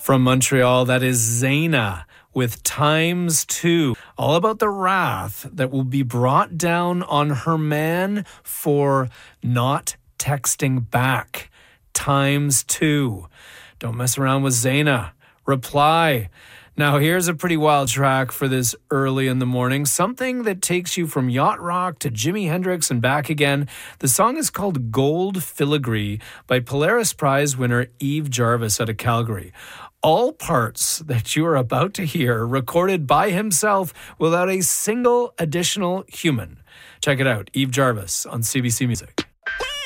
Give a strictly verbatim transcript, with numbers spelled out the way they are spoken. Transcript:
From Montreal, that is Zaina with Times Two, all about the wrath that will be brought down on her man for not texting back. Times Two. Don't mess around with Zaina. Reply. Now, here's a pretty wild track for this early in the morning. Something that takes you from yacht rock to Jimi Hendrix and back again. The song is called Gold Filigree by Polaris Prize winner Eve Jarvis out of Calgary. All parts that you are about to hear recorded by himself without a single additional human. Check it out. Eve Jarvis on C B C Music.